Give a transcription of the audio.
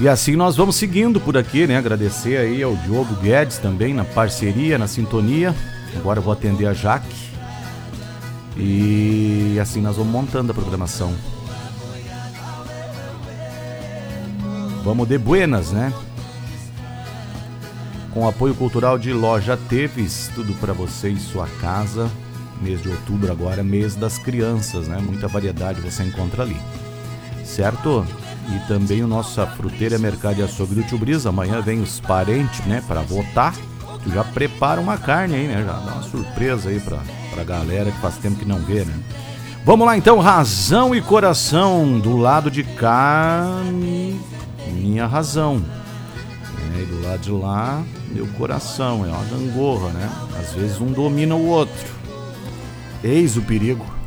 E assim nós vamos seguindo por aqui, né? Agradecer aí ao Diogo Guedes também na parceria, na sintonia. Agora eu vou atender a Jaque. E assim nós vamos montando a programação. Vamos de buenas, né? Com apoio cultural de Loja Teves, tudo para você e sua casa. Mês de outubro agora, mês das crianças, né? Muita variedade você encontra ali, certo? E também o nossa fruteira Mercado e Açougue do Tio Brisa. Amanhã vem os parentes, né? Para votar. Tu já prepara uma carne aí, né? Já dá uma surpresa aí pra galera que faz tempo que não vê, né? Vamos lá então, Razão e Coração. Do lado de cá, minha razão. E do lado de lá, meu coração. É uma gangorra, né? Às vezes um domina o outro. Eis o perigo.